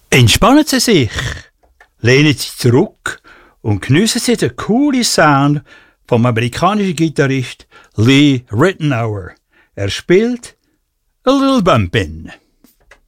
Entspannen Sie sich, lehnen Sie zurück und geniessen Sie den coolen Sound vom amerikanischen Gitarrist Lee Ritenour. Er spielt A Little Bumpin'.